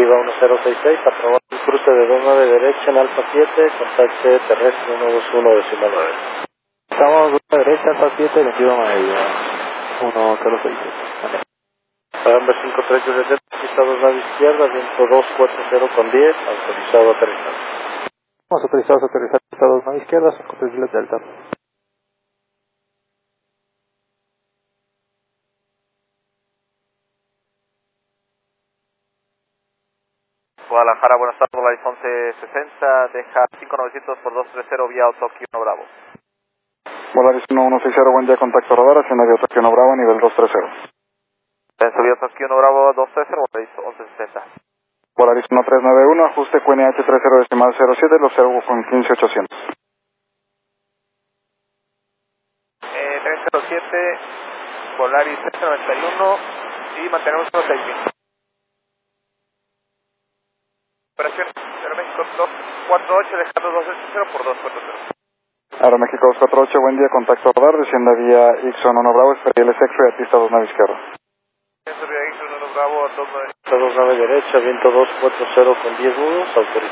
Viva 1066, aprobado el cruce de 29 derecha en Alfa 7, contacte terrestre 121.9. Estamos a derecha, Alfa 7, 21 medio, 1066. November 53 Juliet, pista 2 nave izquierda, viento 240 con 10, autorizado a aterrizar. Estamos autorizados a aterrizar pista 2 nave izquierda, 53 Juliet Delta. Guadalajara, buenas tardes, Volaris 1160, deja 5900 por 230 vía Tokio 1 Bravo. Volaris 1160, buen día, contacto radar, haciendo vía Tokio 1 Bravo, nivel 230. Penso vía Tokio 1 Bravo 230, Volaris 1160. Volaris 1391, ajuste QNH 30.07, los cerro con 15800. 307, Volaris 391 y mantenemos 16000. Operación Aeroméxico 248, dejando 280 por 240. Aeroméxico 248, buen día, contacto radar, descienda vía Ixon 1 Bravo, Esperial X-Ray a pista 2 nave izquierda. Penso vía X1 Bravo 29. Pista 2 nave derecha, viento 240 con 10 nudos, autorizado.